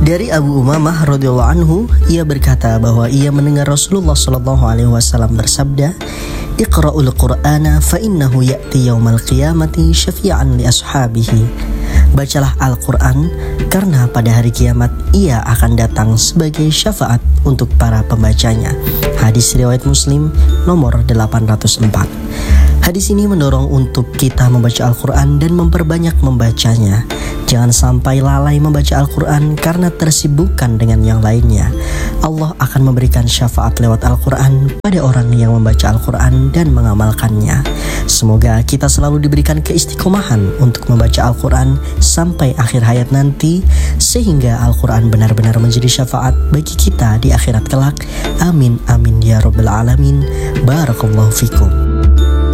Dari Abu Umamah radhiyallahu anhu, ia berkata bahwa ia mendengar Rasulullah SAW bersabda, "Iqra'ul Qur'ana fa innahu ya'ti yaumal qiyamati syafi'an li ashabihi." Bacalah Al-Quran karena pada hari kiamat ia akan datang sebagai syafaat untuk para pembacanya. Hadis riwayat Muslim nomor 804. Hadis ini mendorong untuk kita membaca Al-Quran dan memperbanyak membacanya. Jangan sampai lalai membaca Al-Quran karena tersibukkan dengan yang lainnya. Allah akan memberikan syafaat lewat Al-Quran pada orang yang membaca Al-Quran dan mengamalkannya. Semoga kita selalu diberikan keistiqomahan untuk membaca Al-Quran sampai akhir hayat nanti, sehingga Al-Quran benar-benar menjadi syafaat bagi kita di akhirat kelak. Amin amin ya rabbal alamin. Barakallahu fikum.